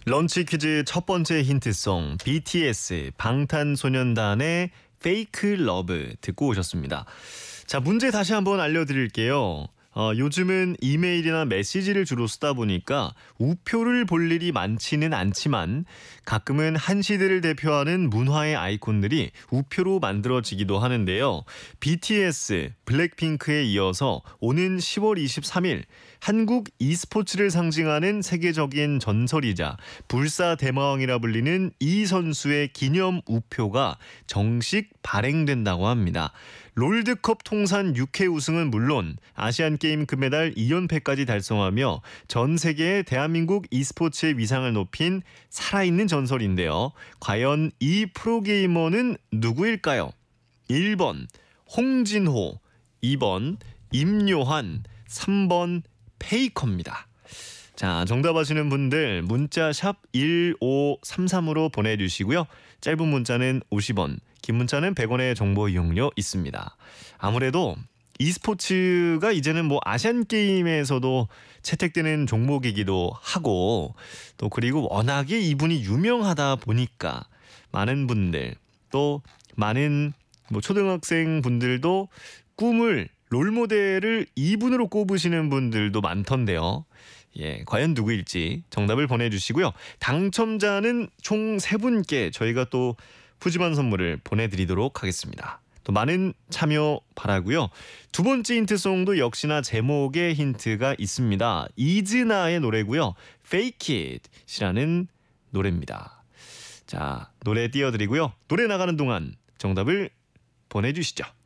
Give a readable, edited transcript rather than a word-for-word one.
런치 퀴즈 첫 번째 힌트송 BTS 방탄소년단의 Fake Love 듣고 오셨습니다. 자, 문제 다시 한번 알려드릴게요. 요즘은 이메일이나 메시지를 주로 쓰다 보니까 우표를 볼 일이 많지는 않지만 가끔은 한 시대를 대표하는 문화의 아이콘들이 우표로 만들어지기도 하는데요. BTS, 블랙핑크에 이어서 오는 10월 23일 한국 e스포츠를 상징하는 세계적인 전설이자 불사 대마왕이라 불리는 이 선수의 기념 우표가 정식 발행된다고 합니다. 롤드컵 통산 6회 우승은 물론 아시안게임 금메달 2연패까지 달성하며 전 세계의 대한민국 e스포츠의 위상을 높인 살아있는 전설인데요. 과연 이 프로게이머는 누구일까요? 1번 홍진호, 2번 임요한, 3번 페이커입니다. 자, 정답 아시는 분들 문자 샵 1533으로 보내주시고요. 짧은 문자는 50원, 긴 문자는 100원의 정보 이용료 있습니다. 아무래도 e스포츠가 이제는 뭐 아시안게임에서도 채택되는 종목이기도 하고 또 그리고 워낙에 이분이 유명하다 보니까 많은 분들 또 많은 뭐 초등학생 분들도 꿈을 롤모델을 이분으로 꼽으시는 분들도 많던데요. 예, 과연 누구일지 정답을 보내주시고요. 당첨자는 총 3분께 저희가 또 푸짐한 선물을 보내드리도록 하겠습니다. 또 많은 참여 바라고요. 두 번째 힌트송도 역시나 제목에 힌트가 있습니다. 이즈나의 노래고요. Fake It이라는 노래입니다. 자, 노래 띄워드리고요. 노래 나가는 동안 정답을 보내주시죠.